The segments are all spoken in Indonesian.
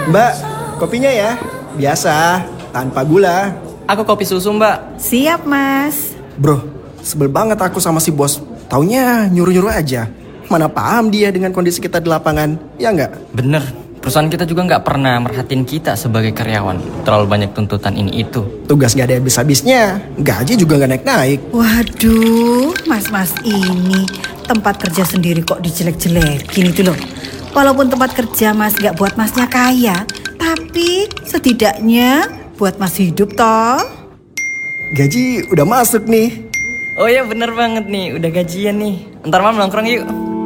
Mbak, kopinya ya. Biasa, tanpa gula. Aku kopi susu, Mbak. Siap, Mas. Bro, sebel banget aku sama si bos. Taunya nyuruh-nyuruh aja. Mana paham dia dengan kondisi kita di lapangan, ya nggak? Bener, perusahaan kita juga nggak pernah merhatiin kita sebagai karyawan. Terlalu banyak tuntutan ini itu. Tugas nggak ada habis-habisnya, gaji juga nggak naik-naik. Waduh, mas-mas ini tempat kerja sendiri kok dijelek-jelekin itu loh. Walaupun tempat kerja mas nggak buat masnya kaya, tapi setidaknya buat mas hidup toh. Gaji udah masuk nih. Oh ya bener banget nih, udah gajian nih. Ntar malam nongkrong yuk.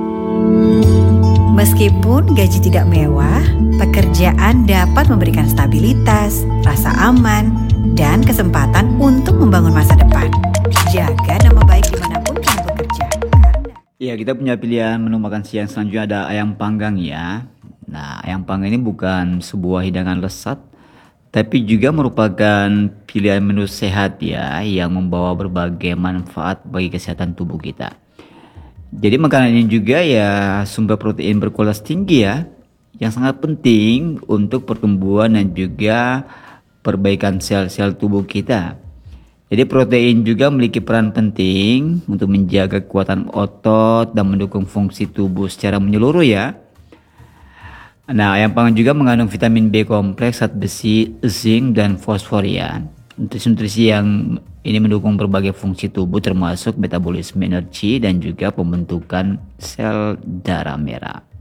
Meskipun gaji tidak mewah, pekerjaan dapat memberikan stabilitas, rasa aman, dan kesempatan untuk membangun masa depan. Jaga nama baik dimanapun kamu bekerja. Ya, kita punya pilihan menu makan siang selanjutnya ada ayam panggang ya. Nah, ayam panggang ini bukan sebuah hidangan lezat, tapi juga merupakan pilihan menu sehat ya, yang membawa berbagai manfaat bagi kesehatan tubuh kita. Jadi makanan ini juga ya sumber protein berkualitas tinggi ya, yang sangat penting untuk pertumbuhan dan juga perbaikan sel-sel tubuh kita. Jadi protein juga memiliki peran penting untuk menjaga kekuatan otot dan mendukung fungsi tubuh secara menyeluruh ya. Nah, ayam panggang juga mengandung vitamin B kompleks, zat besi, zinc, dan fosfor ya. Nutrisi-nutrisi yang ini mendukung berbagai fungsi tubuh termasuk metabolisme energi dan juga pembentukan sel darah merah.